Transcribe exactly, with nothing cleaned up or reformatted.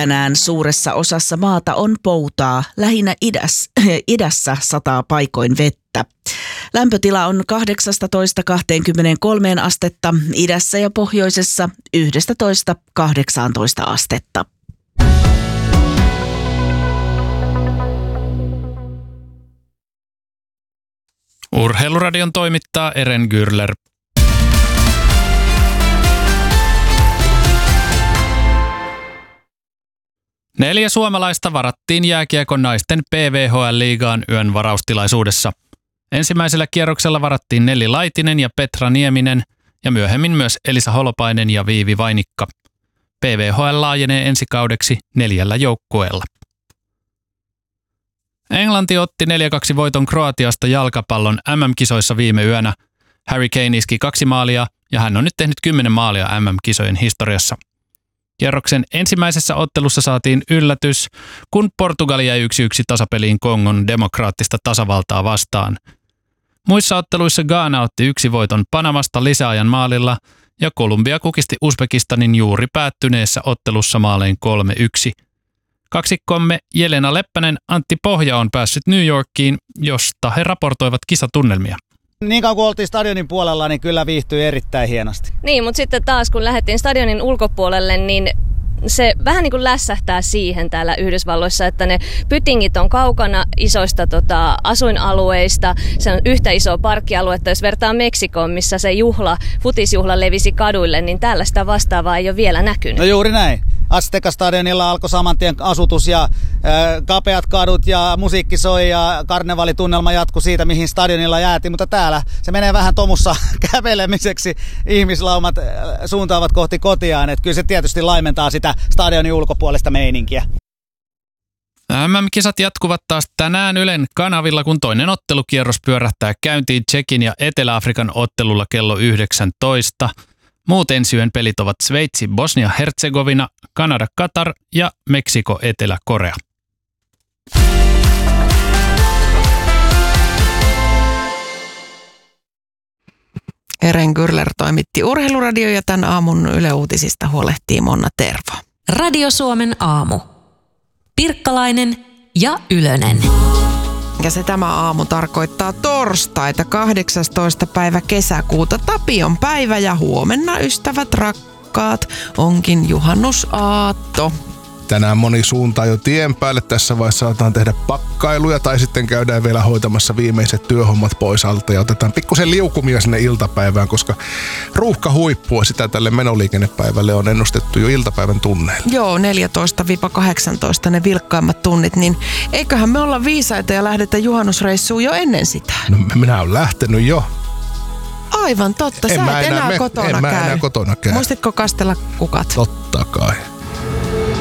Tänään suuressa osassa maata on poutaa, lähinnä idässä, idässä sataa paikoin vettä. Lämpötila on kahdeksastatoista kahteenkymmeneenkolmeen astetta, idässä ja pohjoisessa yhdestätoista kahdeksaantoista astetta. Urheiluradion toimittaa Eren Gürler. Neljä suomalaista varattiin jääkiekon naisten P V H L-liigaan yön varaustilaisuudessa. Ensimmäisellä kierroksella varattiin Nelli Laitinen ja Petra Nieminen ja myöhemmin myös Elisa Holopainen ja Viivi Vainikka. P V H L laajenee ensi kaudeksi neljällä joukkueella. Englanti otti neljä kaksi voiton Kroatiasta jalkapallon M M-kisoissa viime yönä. Harry Kane iski kaksi maalia ja hän on nyt tehnyt kymmenen maalia M M-kisojen historiassa. Kierroksen ensimmäisessä ottelussa saatiin yllätys, kun Portugali jäi yksi yksi tasapeliin Kongon demokraattista tasavaltaa vastaan. Muissa otteluissa Ghana otti yksi voiton Panamasta lisäajan maalilla ja Kolumbia kukisti Uzbekistanin juuri päättyneessä ottelussa maalein kolme yksi. Kaksikkomme Jelena Leppänen, Antti Pohja on päässyt New Yorkiin, josta he raportoivat kisatunnelmia. Niin kauan kun oltiin stadionin puolella, niin kyllä viihtyi erittäin hienosti. Niin, mutta sitten taas kun lähdettiin stadionin ulkopuolelle, niin se vähän niin kuin lässähtää siihen täällä Yhdysvalloissa, että ne pytingit on kaukana isoista tota, asuinalueista. Se on yhtä isoa parkkialuetta, jos vertaa Meksikoon, missä se juhla, futisjuhla levisi kaduille, niin täällä sitä vastaavaa ei ole vielä näkynyt. No juuri näin. Azteca-stadionilla alkoi saman tien asutus ja äh, kapeat kadut ja musiikki soi ja karnevalitunnelma jatkui siitä, mihin stadionilla jäätiin. Mutta täällä se menee vähän tomussa kävelemiseksi. Ihmislaumat äh, suuntaavat kohti kotiaan. Et kyllä se tietysti laimentaa sitä stadionin ulkopuolista meininkiä. M M-kisat jatkuvat taas tänään Ylen kanavilla, kun toinen ottelukierros pyörähtää käyntiin Tšekin ja Etelä-Afrikan ottelulla kello yhdeksäntoista. Muut ensi yön pelit ovat Sveitsi, Bosnia-Herzegovina, Kanada, Katar ja Meksiko, Etelä-Korea. Eren Gürler toimitti Urheiluradio ja tämän aamun Yle Uutisista huolehtii Monna Tervo. Radio Suomen aamu. Pirkkalainen ja Ylönen. Ja se tämä aamu tarkoittaa torstaita kahdeksastoista päivä kesäkuuta, Tapion päivä, ja huomenna, ystävät rakkaat, onkin juhannusaatto. Tänään moni suuntaa jo tien päälle. Tässä vaiheessa saataan tehdä pakkailuja tai sitten käydään vielä hoitamassa viimeiset työhommat pois alta ja otetaan pikkusen liukumia sinne iltapäivään, koska ruuhka huippua sitä tälle menoliikennepäivälle on ennustettu jo iltapäivän tunneilla. Joo, neljätoista kahdeksantoista ne vilkkaimmat tunnit, niin eiköhän me olla viisaita ja lähdetä juhannusreissuun jo ennen sitä. No minä olen lähtenyt jo. Aivan totta, en sä et enää, enää me, kotona en käy. Mä enää kotona käy. Muistitko kastella kukat? Totta kai.